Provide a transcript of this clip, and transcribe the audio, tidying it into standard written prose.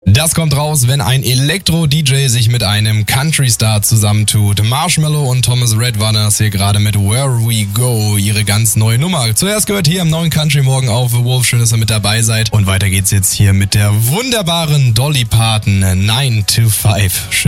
Das kommt raus, wenn ein Elektro-DJ sich mit einem Country-Star zusammentut. Marshmello und Thomas Rhett waren das hier gerade mit Where We Go, ihre ganz neue Nummer. Zuerst gehört hier im neuen Country Morgen auf The Wolf. Schön, dass ihr mit dabei seid. Und weiter geht's jetzt hier mit der wunderbaren Dolly Parton, 9 to 5. Schön.